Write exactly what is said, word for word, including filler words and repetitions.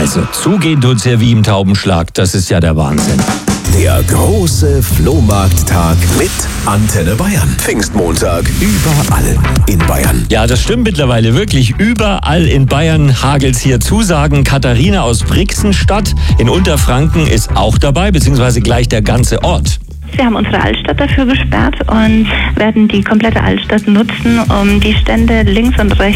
Also, zugehen tut's ja wie im Taubenschlag. Das ist ja der Wahnsinn. Der große Flohmarkttag mit Antenne Bayern. Pfingstmontag überall in Bayern. Ja, das stimmt mittlerweile wirklich. Überall in Bayern hagelt's hier Zusagen. Katharina aus Brixenstadt in Unterfranken ist auch dabei, beziehungsweise gleich der ganze Ort. Wir haben unsere Altstadt dafür gesperrt und werden die komplette Altstadt nutzen, um die Stände links und rechts